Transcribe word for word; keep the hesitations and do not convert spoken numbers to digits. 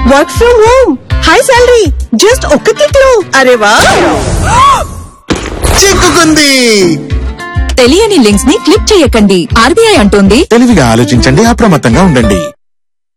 Work from home, high salary, just ఒక్క click లో. అరే వా, చిక్కుకుంది. తెలియని లింక్స్ ని క్లిక్ చేయకండి. ఆర్బీఐ అంటోంది, తెలివిగా ఆలోచించండి, అప్రమత్తంగా ఉండండి.